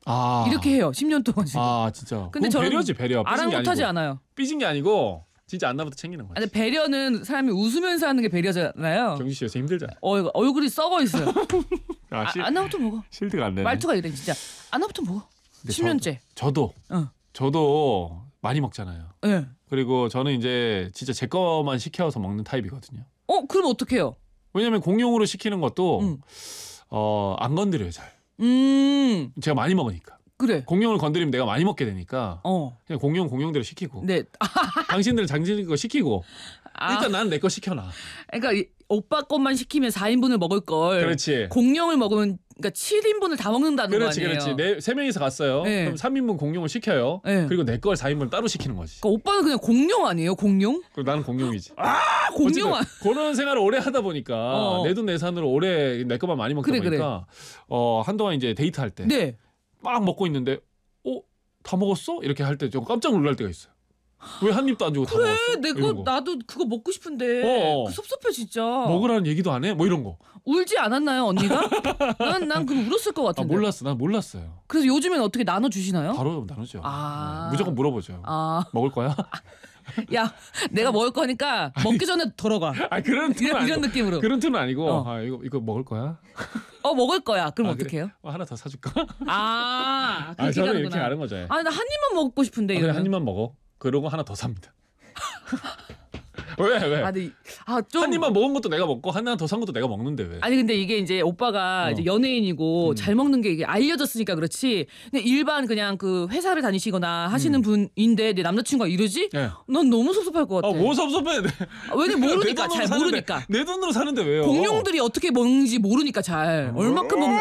이렇게 해요. 10년 동안 지금. 진짜. 근데 저는 배려지 배려. 아랑곳하지 않아요. 삐진 게 아니고 진짜 안나부터 챙기는 거지. 아니, 배려는 사람이 웃으면서 하는 게 배려잖아요. 경지 씨 요새 힘들잖아. 얼굴이 썩어 있어요. 안나부터 먹어. 실드가 안 되네. 말투가 이래 진짜. 안나부터 먹어. 10년째. 저도 많이 먹잖아요. 네. 그리고 저는 이제 진짜 제 거만 시켜서 먹는 타입이거든요. 그럼 어떡해요? 왜냐면 공용으로 시키는 것도 안 건드려요 잘. 제가 많이 먹으니까. 그래. 공용을 건드리면 내가 많이 먹게 되니까 그냥 공용대로 시키고. 네. 당신들은 당신 거 시키고 일단 난 내 거 시켜놔. 그러니까 오빠 것만 시키면 4인분을 먹을 걸. 그렇지. 공용을 먹으면 그러니까 7인분을 다 먹는다는 거 아니에요. 그렇지. 세 명이서 갔어요. 네. 그럼 3인분 공용을 시켜요. 네. 그리고 내 걸 4인분 따로 시키는 거지. 그러니까 오빠는 그냥 공용 아니에요? 공용? 그리고 나는 공용이지. 공용. 그런 생활을 오래 하다 보니까 내 돈 내산으로 오래 내 것만 많이 먹다 보니까 한동안 이제 데이트할 때 네. 막 먹고 있는데 다 먹었어? 이렇게 할 때 좀 깜짝 놀랄 때가 있어요. 왜 한 입도 안 주고 다 먹었어? 그래, 나도 그거 먹고 싶은데 그 섭섭해 진짜. 먹으라는 얘기도 안 해? 뭐 이런 거. 울지 않았나요 언니가? 난 그럼 울었을 것 같은데. 난 몰랐어요. 그래서 요즘엔 어떻게 나눠주시나요? 바로 나누죠. 네, 무조건 물어보죠. 먹을 거야? 야, 내가 먹을 거니까 먹기 전에 들어가. 이런 느낌으로. 그런 톤은 아니고 이거 먹을 거야? 먹을 거야. 그럼 어떻게 해요? 하나 더 사줄까? 저는 이렇게 가는 거죠. 나 한 입만 먹고 싶은데. 그래, 한 입만 먹어. 그러고 하나 더 삽니다. 왜? 한 입만 먹은 것도 내가 먹고 하나 더 산 것도 내가 먹는데 왜? 아니 근데 이게 이제 오빠가 이제 연예인이고 잘 먹는 게 이게 알려졌으니까 그렇지. 근데 일반 그냥 그 회사를 다니시거나 하시는 분인데 내 남자친구가 이러지? 네. 난 너무 섭섭할 것 같아. 뭐 섭섭해? 왜냐면 모르니까 잘 모르니까. 내 돈으로 사는데 왜요? 공룡들이 어떻게 먹는지 모르니까 잘 얼마큼 먹는.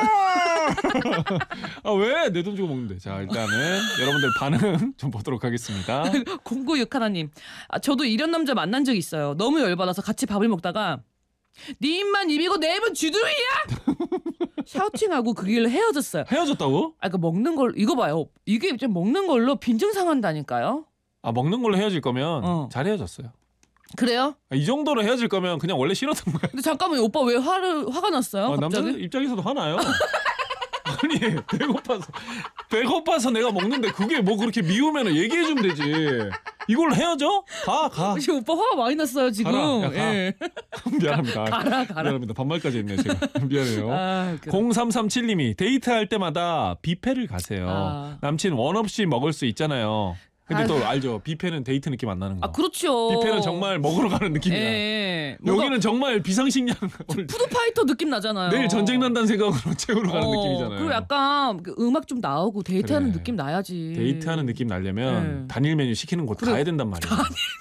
왜 내 돈 주고 먹는데? 자 일단은 여러분들 반응 좀 보도록 하겠습니다. 0961 하나님, 저도 이런 남자 만난 적 있어요. 너무 열받아서 같이 밥을 먹다가 네 입만 입이고 내 입은 주둥이야? 샤우팅하고 그 길로 헤어졌어요. 헤어졌다고? 그러니까 먹는 걸 이거 봐요. 이게 좀 먹는 걸로 빈증 상한다니까요. 먹는 걸로 헤어질 거면 잘 헤어졌어요. 그래요? 이 정도로 헤어질 거면 그냥 원래 싫었던 거야. 근데 잠깐만 오빠 왜 화가 났어요? 남자 입장에서도 화나요. 아니 배고파서 내가 먹는데 그게 뭐 그렇게 미우면 얘기해주면 되지. 이걸로 헤어져? 가. 지금 오빠 화가 많이 났어요 지금. 가라. 예. 미안합니다. 가라. 미안합니다. 반말까지 했네 제가. 미안해요. 0337님이 데이트할 때마다 뷔페를 가세요. 남친 원 없이 먹을 수 있잖아요. 근데 또 알죠. 뷔페는 데이트 느낌 안 나는 거. 그렇죠. 뷔페는 정말 먹으러 가는 느낌이야. 여기는 정말 비상식량. 푸드파이터 느낌 나잖아요. 내일 전쟁 난다는 생각으로 채우러 가는 느낌이잖아요. 그리고 약간 음악 좀 나오고 데이트하는 느낌 나야지. 데이트하는 느낌 나려면 단일 메뉴 시키는 곳 가야 된단 말이에요.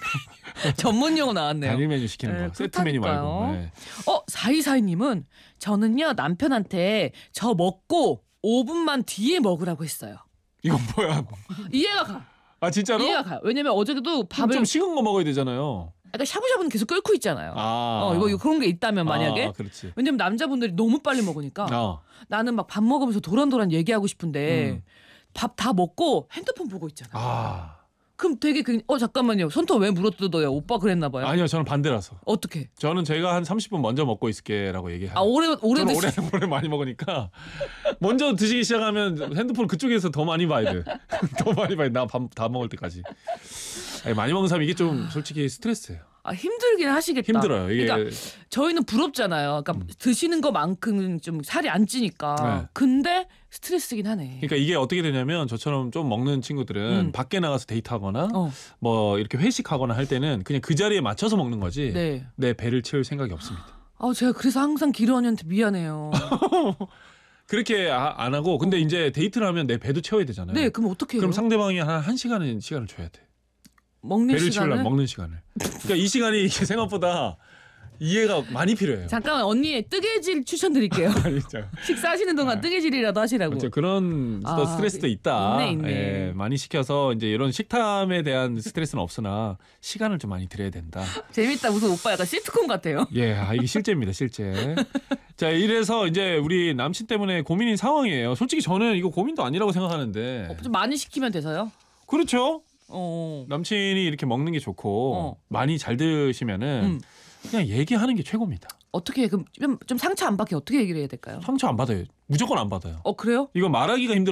전문 용어 나왔네요. 단일 메뉴 시키는 거. 세트 메뉴 말고. 4242님은 저는요 남편한테 저 먹고 5분만 뒤에 먹으라고 했어요. 이건 뭐야? 이해가 가. 진짜로? 이해가 가요. 왜냐면 어제도 밥을 좀 식은 거 먹어야 되잖아요. 그러니까 샤브샤브는 계속 끓고 있잖아요. 이거 그런 게 있다면 만약에. 그렇지. 왜냐면 남자분들이 너무 빨리 먹으니까 나는 막 밥 먹으면서 도란도란 얘기하고 싶은데 밥 다 먹고 핸드폰 보고 있잖아. 그럼 되게 잠깐만요. 손톱 왜 물어뜯어요? 오빠 그랬나 봐요. 아니요. 저는 반대라서. 어떻게? 저는 제가 한 30분 먼저 먹고 있을게라고 얘기해요. 오래 많이 먹으니까 먼저 드시기 시작하면 핸드폰 그쪽에서 더 많이 봐야 돼. 더 많이 봐야 돼. 나 밥 다 먹을 때까지. 많이 먹는 사람 이게 좀 솔직히 스트레스예요. 힘들긴 하시겠다. 힘들어요. 이게. 그러니까 저희는 부럽잖아요. 그러니까 드시는 것만큼은 좀 살이 안 찌니까. 근데 스트레스긴 하네. 그러니까 이게 어떻게 되냐면 저처럼 좀 먹는 친구들은 밖에 나가서 데이트하거나 뭐 이렇게 회식하거나 할 때는 그냥 그 자리에 맞춰서 먹는 거지. 내 배를 채울 생각이 없습니다. 제가 그래서 항상 기루 언니한테 미안해요. 그렇게 안 하고 근데 이제 데이트를 하면 내 배도 채워야 되잖아요. 네, 그럼 어떻게 해요? 그럼 상대방이 한 1시간을 줘야 돼. 먹는 배를 시간을? 채우려면 먹는 시간을. 그러니까 이 시간이 이게 생각보다 이해가 많이 필요해요. 잠깐만 언니의 뜨개질 추천드릴게요. 식사하시는 동안 뜨개질이라도 하시라고. 그렇죠. 그런 또 스트레스도 있다. 있네. 많이 시켜서 이제 이런 식탐에 대한 스트레스는 없으나 시간을 좀 많이 드려야 된다. 재밌다. 무슨 오빠 약간 시트콤 같아요. 이게 실제입니다. 실제. 자, 이래서 이제 우리 남친 때문에 고민인 상황이에요. 솔직히 저는 이거 고민도 아니라고 생각하는데. 좀 많이 시키면 돼서요? 그렇죠. 남친이 이렇게 먹는 게 좋고 많이 잘 드시면은 그냥 얘기하는 게 최고입니다. 어떻게 그럼 좀 상처 안 받게 어떻게 얘기를 해야 될까요? 상처 안 받아요. 무조건 안 받아요. 그래요? 이거 말하기가 힘들어.